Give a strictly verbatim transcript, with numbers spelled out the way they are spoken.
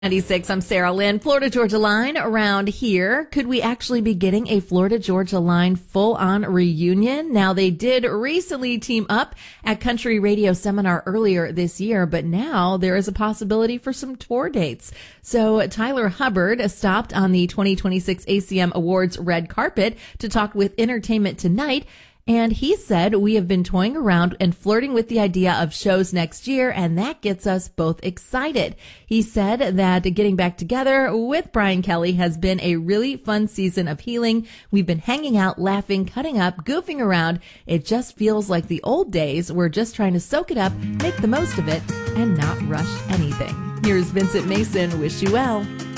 ninety-six, I'm Sarah Lynn. Florida Georgia Line around here. Could we actually be getting a Florida Georgia Line full-on reunion? Now, they did recently team up at Country Radio Seminar earlier this year, but now there is a possibility for some tour dates. So Tyler Hubbard stopped on the twenty twenty-six A C M Awards red carpet to talk with Entertainment Tonight. And he said, we have been toying around and flirting with the idea of shows next year, and that gets us both excited. He said that getting back together with Brian Kelly has been a really fun season of healing. We've been hanging out, laughing, cutting up, goofing around. It just feels like the old days. We're just trying to soak it up, make the most of it, and not rush anything. Here's Vincent Mason. Wish you well.